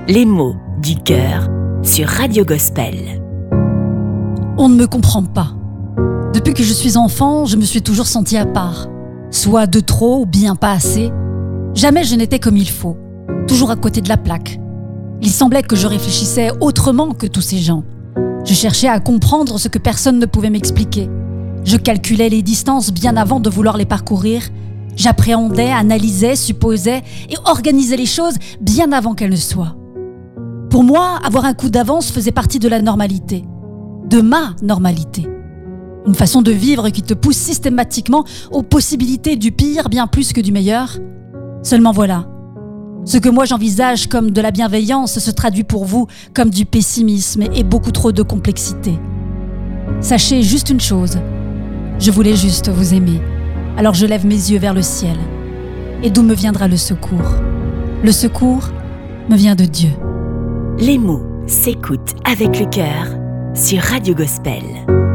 Les mots du cœur sur Radio Gospel. On ne me comprend pas. Depuis que je suis enfant, je me suis toujours sentie à part. Soit de trop ou bien pas assez. Jamais je n'étais comme il faut. Toujours à côté de la plaque. Il semblait que je réfléchissais autrement que tous ces gens. Je cherchais à comprendre ce que personne ne pouvait m'expliquer. Je calculais les distances bien avant de vouloir les parcourir. J'appréhendais, analysais, supposais et organisais les choses bien avant qu'elles ne soient. Pour moi, avoir un coup d'avance faisait partie de la normalité. De ma normalité. Une façon de vivre qui te pousse systématiquement aux possibilités du pire bien plus que du meilleur. Seulement voilà. Ce que moi j'envisage comme de la bienveillance se traduit pour vous comme du pessimisme et beaucoup trop de complexité. Sachez juste une chose. Je voulais juste vous aimer. Alors je lève mes yeux vers le ciel. Et d'où me viendra le secours? Le secours me vient de Dieu. Les mots s'écoutent avec le cœur sur Radio Gospel.